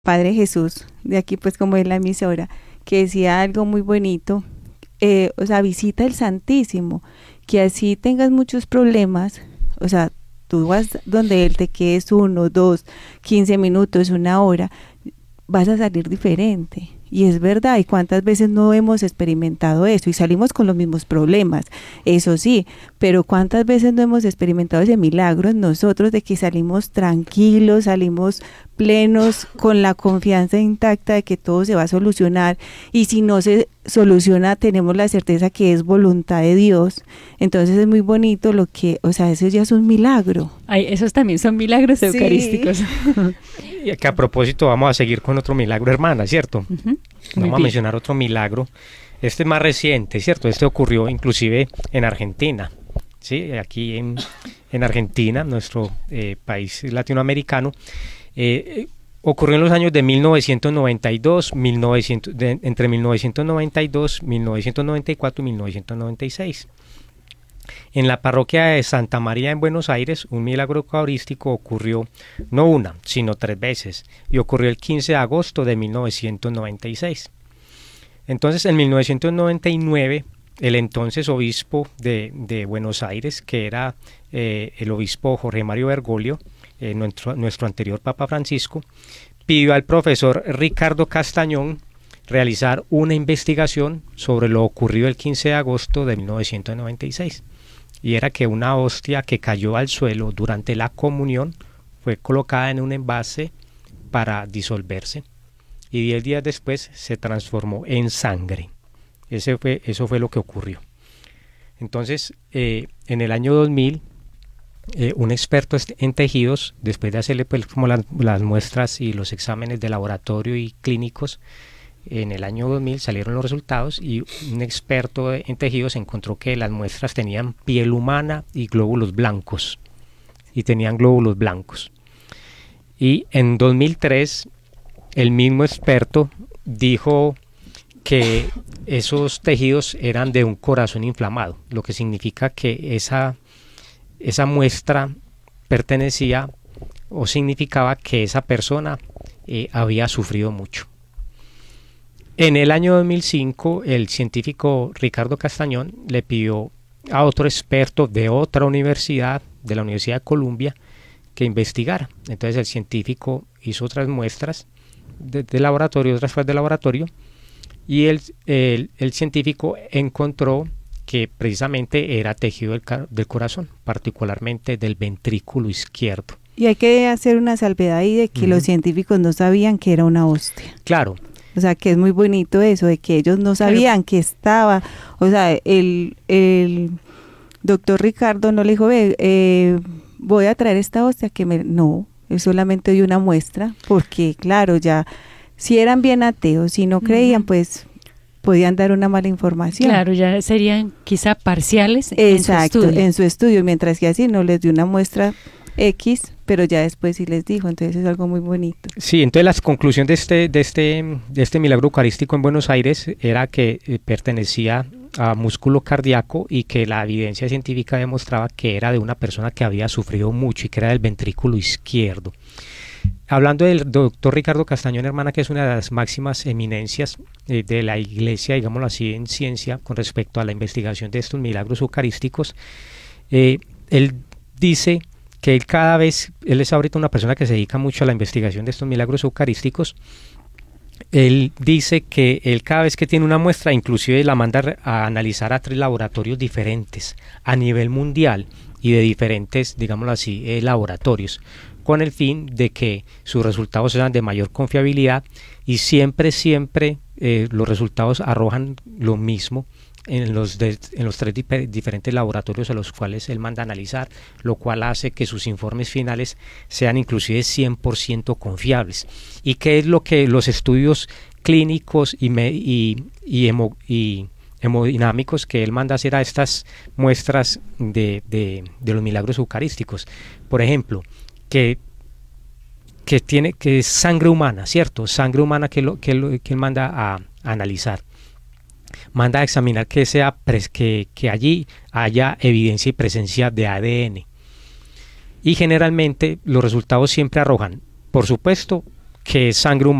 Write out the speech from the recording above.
Padre Jesús, de aquí pues como es la emisora, que decía algo muy bonito, o sea, visita el Santísimo, que así tengas muchos problemas, o sea, tú vas donde Él te quedes uno, dos, 15 minutos, una hora, vas a salir diferente. Y es verdad, y cuántas veces no hemos experimentado eso y salimos con los mismos problemas, eso sí, pero cuántas veces no hemos experimentado ese milagro en nosotros de que salimos tranquilos, salimos plenos, con la confianza intacta de que todo se va a solucionar, y si no se soluciona tenemos la certeza que es voluntad de Dios. Entonces es muy bonito lo que, o sea, eso ya es un milagro. Ay, esos también son milagros eucarísticos. Sí. Y que a propósito vamos a seguir con otro milagro, hermana, ¿cierto? Muy Vamos a bien. mencionar otro milagro. Este es más reciente, ¿cierto? Este ocurrió inclusive en Argentina, ¿sí? Aquí en Argentina, nuestro país latinoamericano. Ocurrió en los años de 1992, entre 1992, 1994 y 1996. En la parroquia de Santa María en Buenos Aires, un milagro eucarístico ocurrió no una, sino 3 veces, y ocurrió el 15 de agosto de 1996. Entonces, en 1999, el entonces obispo de Buenos Aires, que era el obispo Jorge Mario Bergoglio, nuestro anterior Papa Francisco, pidió al profesor Ricardo Castañón realizar una investigación sobre lo ocurrido el 15 de agosto de 1996. Y era que una hostia que cayó al suelo durante la comunión fue colocada en un envase para disolverse, y 10 días después se transformó en sangre. Eso fue lo que ocurrió. Entonces, en el año 2000, un experto en tejidos, después de hacerle pues, como las muestras y los exámenes de laboratorio y clínicos, en el año 2000 salieron los resultados, y un experto en tejidos encontró que las muestras tenían piel humana y glóbulos blancos. Y en 2003, el mismo experto dijo que esos tejidos eran de un corazón inflamado, lo que significa que esa muestra pertenecía o significaba que esa persona había sufrido mucho. En el año 2005, el científico Ricardo Castañón le pidió a otro experto de otra universidad, de la Universidad de Columbia, que investigara. Entonces el científico hizo otras muestras de laboratorio, otras pruebas de laboratorio, y el científico encontró que precisamente era tejido del corazón, particularmente del ventrículo izquierdo. Y hay que hacer una salvedad ahí de que los científicos no sabían que era una hostia. Claro. O sea, que es muy bonito eso, de que ellos no sabían que estaba, o sea, el doctor Ricardo no le dijo, voy a traer esta hostia no, él solamente dio una muestra, porque claro, ya, si eran bien ateos, si no creían, pues podían dar una mala información. Claro, ya serían quizá parciales. Exacto, en su estudio, mientras que así no les dio una muestra X, pero ya después sí les dijo, entonces es algo muy bonito. Sí, entonces la conclusión de este milagro eucarístico en Buenos Aires era que pertenecía a músculo cardíaco, y que la evidencia científica demostraba que era de una persona que había sufrido mucho y que era del ventrículo izquierdo. Hablando del doctor Ricardo Castañón, hermana, que es una de las máximas eminencias de la iglesia, digámoslo así, en ciencia con respecto a la investigación de estos milagros eucarísticos, él dice que él es ahorita una persona que se dedica mucho a la investigación de estos milagros eucarísticos. Él dice que él cada vez que tiene una muestra, inclusive la manda a analizar a 3 laboratorios diferentes a nivel mundial y de diferentes, digámoslo así, laboratorios, con el fin de que sus resultados sean de mayor confiabilidad, y siempre los resultados arrojan lo mismo en los 3 diferentes laboratorios a los cuales él manda a analizar, lo cual hace que sus informes finales sean inclusive 100% confiables. ¿Y qué es lo que los estudios clínicos y hemodinámicos que él manda a hacer a estas muestras de los milagros eucarísticos? Por ejemplo, que es sangre humana, ¿cierto? Sangre humana que él manda a analizar. Manda a examinar que allí haya evidencia y presencia de ADN. Y generalmente los resultados siempre arrojan, por supuesto, que es sangre humana.